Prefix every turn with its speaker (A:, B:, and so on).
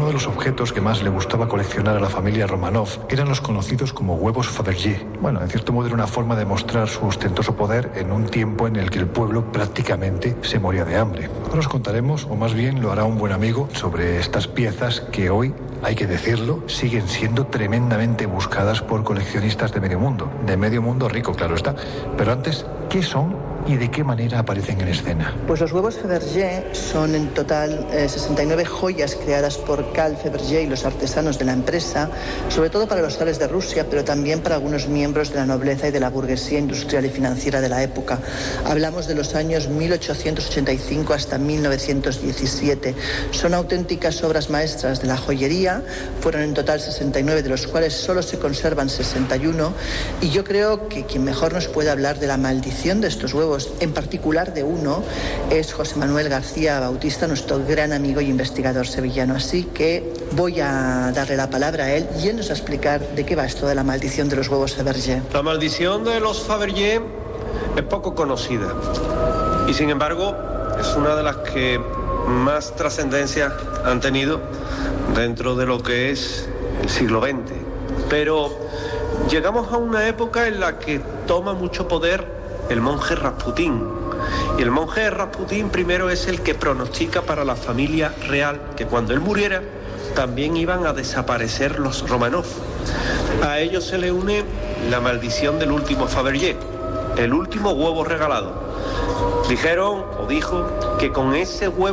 A: de los objetos que más le gustaba coleccionar a la familia Romanov eran los conocidos como huevos Fabergé. Bueno, en cierto modo era una forma de mostrar su ostentoso poder en un tiempo en el que el pueblo prácticamente se moría de hambre. Ahora os contaremos, o más bien lo hará un buen amigo, sobre estas piezas que hoy, hay que decirlo, siguen siendo tremendamente buscadas por coleccionistas de medio mundo rico, claro está. Pero antes, ¿qué son y de qué manera aparecen en escena?
B: Pues los huevos Fabergé son en total 69 joyas creadas por Carl Fabergé y los artesanos de la empresa, sobre todo para los zares de Rusia, pero también para algunos miembros de la nobleza y de la burguesía industrial y financiera de la época. Hablamos de los años 1885 hasta 1917. Son auténticas obras maestras de la joyería. Fueron en total 69, de los cuales solo se conservan 61, y yo creo que quien mejor nos puede hablar de la maldición de estos huevos, en particular de uno, es José Manuel García Bautista, nuestro gran amigo y investigador sevillano. Así que voy a darle la palabra a él y él nos va a explicar de qué va esto de la maldición de los huevos Fabergé.
C: La maldición de los Fabergé es poco conocida y sin embargo es una de las que más trascendencia han tenido dentro de lo que es el siglo XX. Pero llegamos a una época en la que toma mucho poder el monje Rasputín. Y el monje Rasputín primero es el que pronostica para la familia real que cuando él muriera también iban a desaparecer los Romanov. A ellos se le une la maldición del último Fabergé, el último huevo regalado. Dijeron o dijo que con ese huevo